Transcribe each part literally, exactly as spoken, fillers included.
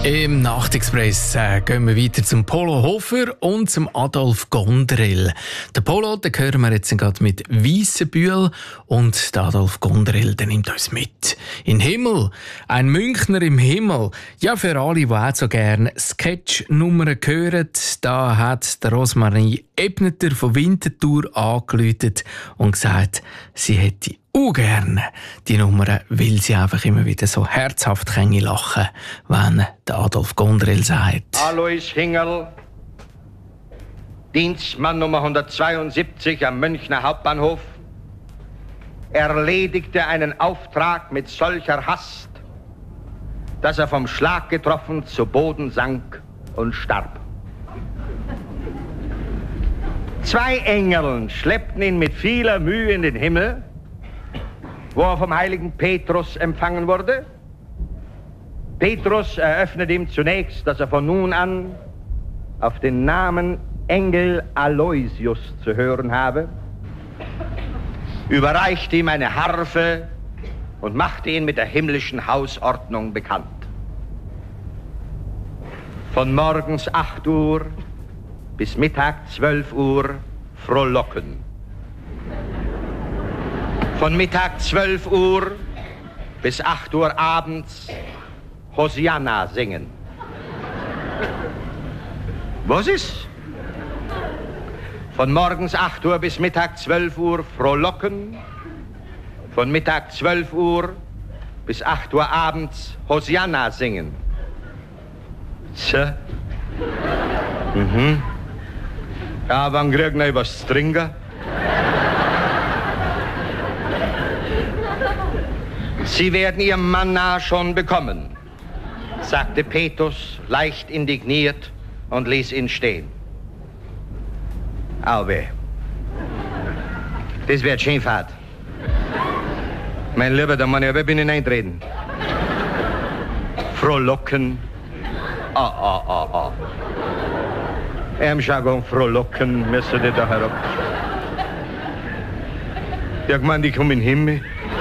Im Nachtexpress äh, gehen wir weiter zum Polo Hofer und zum Adolf Gondrell. Der Polo, den hören wir jetzt gerade mit Weissenbühl und der Adolf Gondrell, der nimmt uns mit. In den Himmel, ein Münchner im Himmel. Ja, für alle, die auch so gerne Sketch-Nummern hören, da hat der Rosmarie Ebneter von Winterthur angerufen und gesagt, sie hätte auch gerne die Nummer, weil sie einfach immer wieder so herzhaft können lachen, wenn der Adolf Gondrell sagt: Alois Hingel, Dienstmann Nummer hundertzweiundsiebzig am Münchner Hauptbahnhof, erledigte einen Auftrag mit solcher Hast, dass er vom Schlag getroffen zu Boden sank und starb. Zwei Engeln schleppten ihn mit vieler Mühe in den Himmel, wo er vom heiligen Petrus empfangen wurde. Petrus eröffnet ihm zunächst, dass er von nun an auf den Namen Engel Aloysius zu hören habe, überreichte ihm eine Harfe und machte ihn mit der himmlischen Hausordnung bekannt. Von morgens acht Uhr bis Mittag zwölf Uhr frohlocken. Von Mittag zwölf Uhr bis acht Uhr abends Hosianna singen. Was ist? Von morgens acht Uhr bis Mittag zwölf Uhr frohlocken. Von Mittag zwölf Uhr bis acht Uhr abends Hosianna singen. So. Mhm. Ja, wann kriegen wir was zu trinken? Sie werden Ihr Manna schon bekommen, sagte Petrus leicht indigniert und ließ ihn stehen. Auwe, das wird schön fad. Mein Lieber, da muss ich aber binnen eintreten. Frohlocken. Ah, ah, ah, ah. Im Jargon frohlocken müssen die da herab. Ja, gemeint, ich komme in den Himmel.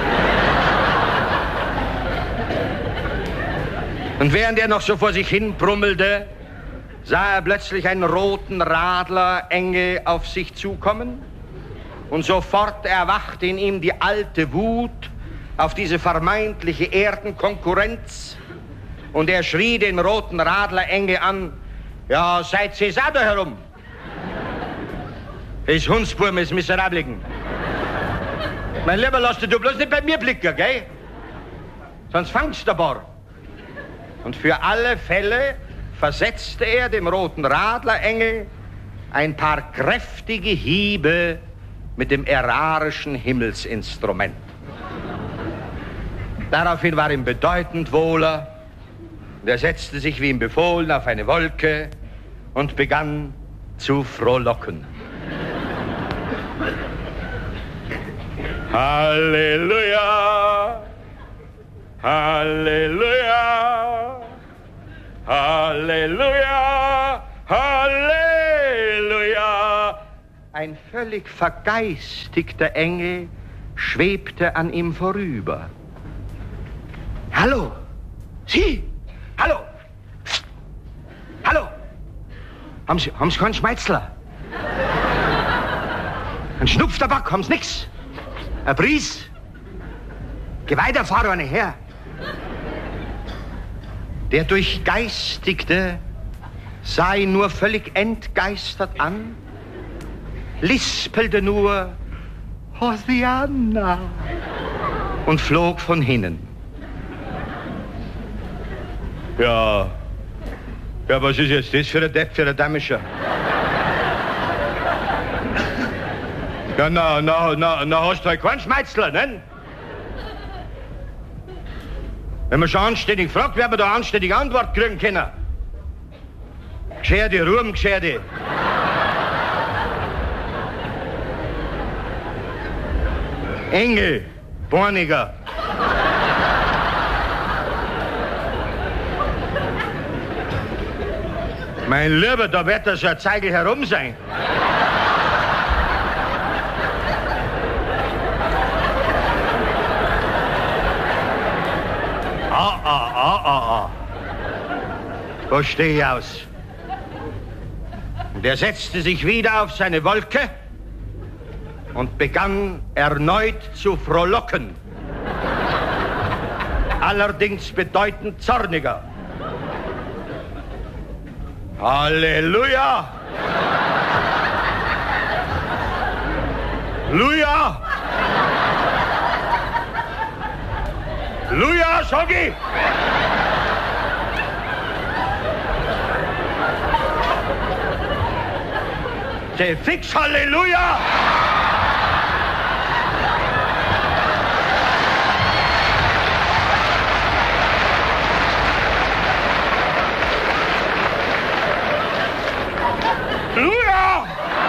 Und während er noch so vor sich hin brummelte, sah er plötzlich einen roten Radler enge auf sich zukommen. Und sofort erwachte in ihm die alte Wut auf diese vermeintliche Erdenkonkurrenz. Und er schrie den roten Radler enge an: Ja, seid ihr auch da herum? Das Hundsburm ist Miserabligen. Mein Lieber, lass dich du bloß nicht bei mir blicken, gell? Sonst fangst du bar. Und für alle Fälle versetzte er dem roten Radlerengel ein paar kräftige Hiebe mit dem ärarischen Himmelsinstrument. Daraufhin war ihm bedeutend wohler, und er setzte sich wie ihm befohlen auf eine Wolke und begann zu frohlocken. Halleluja! Halleluja! Halleluja! Halleluja! Ein völlig vergeistigter Engel schwebte an ihm vorüber. Hallo! Sie! Hallo! Hallo! Haben Sie, haben Sie keinen Schmeizler? Ein Schnupftabak, haben Sie nix? Ein Bries? Geh weiter, fahr eine her. Der Durchgeistigte sah ihn nur völlig entgeistert an, lispelte nur Hosianna und flog von hinnen. Ja, ja, was ist jetzt das für ein Depp, für ein Damischer? Ja, na, na, na, na hast du halt keinen Schmeizler, ne? Wenn man schon anständig fragt, werden wir da anständige Antwort kriegen können. Gescherte, Ruhm, gescherte. Engel, Borniger. Mein Lieber, da wird das ja Zeigel herum sein. Ah, ah, ah, ah, ah. Wo steh ich aus? Und er setzte sich wieder auf seine Wolke und begann erneut zu frohlocken. Allerdings bedeutend zorniger. Halleluja! Luja! Luja, sag ich! Seh fix, Halleluja! Luja!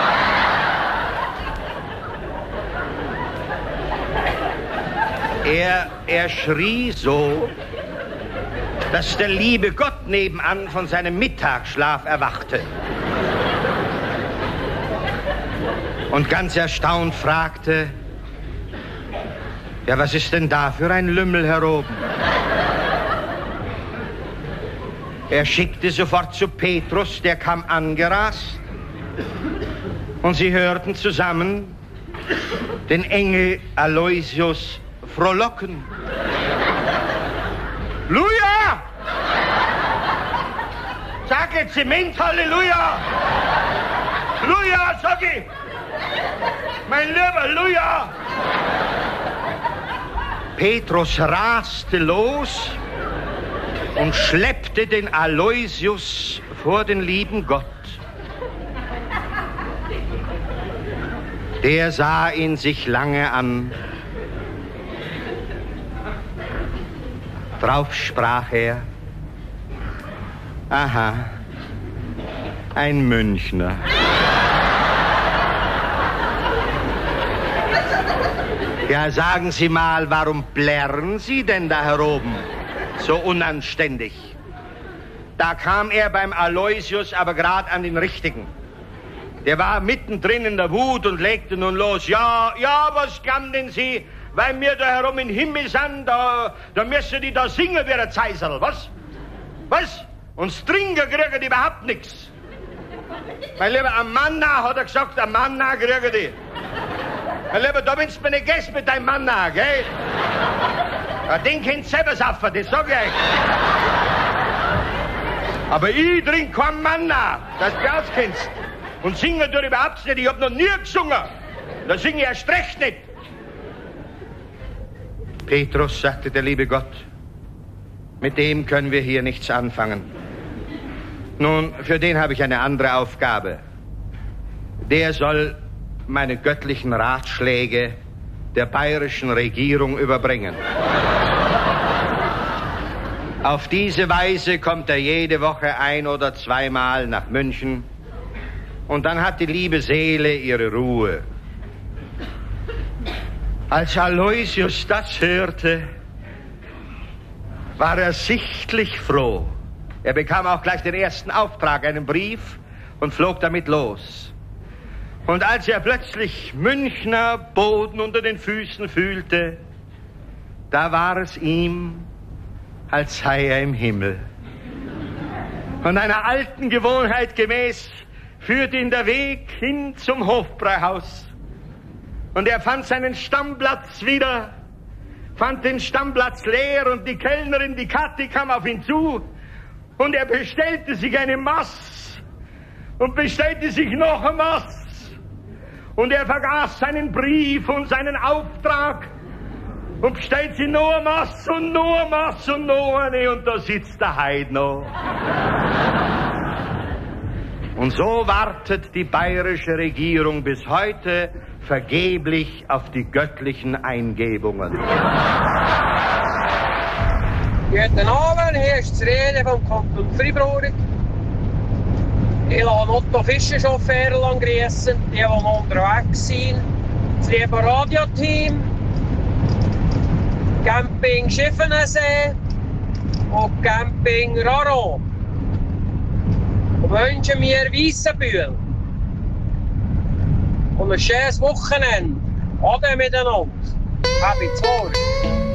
Er, er schrie so, dass der liebe Gott nebenan von seinem Mittagsschlaf erwachte. Und ganz erstaunt fragte, ja, was ist denn da für ein Lümmel hier oben? Er schickte sofort zu Petrus, der kam angerast. Und sie hörten zusammen den Engel Aloysius frohlocken. Luja! Sag jetzt Zement, Halleluja! Luja, sag ich! Mein lieber Luja! Petrus raste los und schleppte den Aloysius vor den lieben Gott. Der sah ihn sich lange an. Drauf sprach er, aha, ein Münchner. Ja, sagen Sie mal, warum plärren Sie denn da heroben so unanständig? Da kam er beim Aloysius aber gerade an den Richtigen. Der war mittendrin in der Wut und legte nun los. Ja, ja, was kann denn Sie, weil wir da herum im Himmel sind, da, da müssen die da singen wie ein Zeisel, was? Was? Und trinken kriegen die überhaupt nichts. Mein Lieber, am Manna, hat er gesagt, am Manna kriegen die. Mein Lieber, da willst du mir nicht gehen mit deinem Manna, gell? Ja, den könnt ihr selber saufen, das sag ich euch. Aber ich trink kein Manna, dass du auskennst. Und singen tue ich überhaupt nicht, ich hab noch nie gesungen. Da singe ich erst recht nicht. Petrus, sagte der liebe Gott, mit dem können wir hier nichts anfangen. Nun, für den habe ich eine andere Aufgabe. Der soll meine göttlichen Ratschläge der bayerischen Regierung überbringen. Auf diese Weise kommt er jede Woche ein- oder zweimal nach München und dann hat die liebe Seele ihre Ruhe. Als Aloysius das hörte, war er sichtlich froh. Er bekam auch gleich den ersten Auftrag, einen Brief, und flog damit los. Und als er plötzlich Münchner Boden unter den Füßen fühlte, da war es ihm, als sei er im Himmel. Und einer alten Gewohnheit gemäß führte ihn der Weg hin zum Hofbräuhaus. Und er fand seinen Stammplatz wieder, fand den Stammplatz leer und die Kellnerin, die Kathi, kam auf ihn zu und er bestellte sich eine Maß und bestellte sich noch eine Maß. Und er vergaß seinen Brief und seinen Auftrag und bestellt sie noch eine Maß und noch eine Maß und noch eine und da sitzt der Heid noch. Und so wartet die bayerische Regierung bis heute vergeblich auf die göttlichen Eingebungen. Guten Abend, hier ist die Rede vom Kanton Freiburg. Ich lasse Otto Fischerchauffeur grüßen, die, die noch unterwegs sind. Das liebe Radioteam, Camping Schiffenensee und Camping Raro. Und wünschen mir Weissenbühl. Und ein schönes Wochenende. Ade miteinander. Habt's wohl.